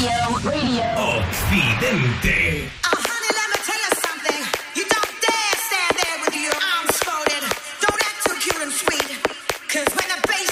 Occidente. Honey, let me tell you something. You don't dare stand there with your arms folded. Don't act too cute and sweet. 'Cause when